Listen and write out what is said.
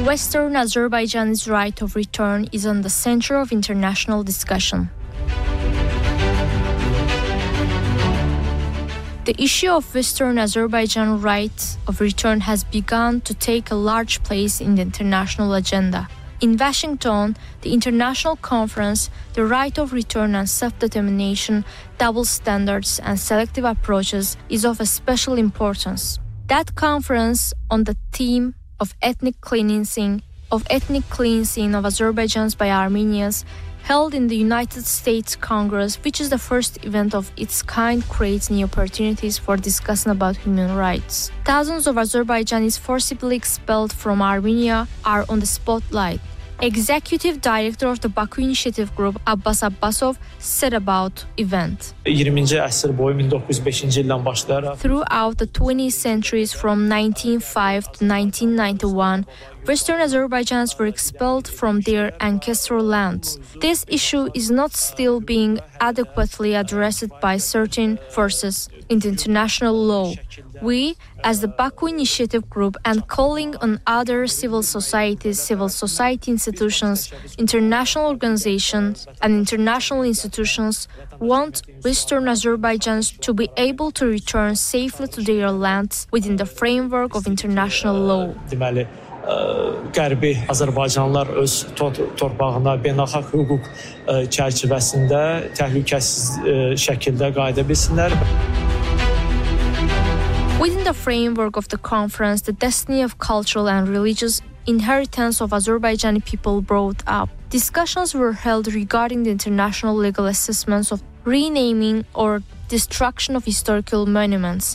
Western Azerbaijan's right of return is on the center of international discussion. The issue of Western Azerbaijan right of return has begun to take a large place in the international agenda. In Washington, the international conference, The Right of Return and Self-Determination, Double Standards and Selective Approaches, is of a special importance. That conference, on the theme of ethnic cleansing of Azerbaijan by Armenians, held in the United States Congress, which is the first event of its kind, creates new opportunities for discussion about human rights. Thousands of Azerbaijanis forcibly expelled from Armenia are on the spotlight. Executive Director of the Baku Initiative Group, Abbas Abbasov, said about event. Throughout the 20th centuries from 1905 to 1991, Western Azerbaijans were expelled from their ancestral lands. This issue is not still being adequately addressed by certain forces in the international law. We, as the Baku Initiative Group, and calling on other civil society institutions, international organizations, and international institutions, want Western Azerbaijans to be able to return safely to their lands within the framework of international law. Qərbi Azərbaycanlılar öz torpağına beynəlxalq hüquq çərçivəsində təhlükəsiz şəkildə qayıda bilsinlər. Within the framework of the conference, the destiny of cultural and religious inheritance of Azerbaijani people brought up. Discussions were held regarding the international legal assessments of renaming or destruction of historical monuments.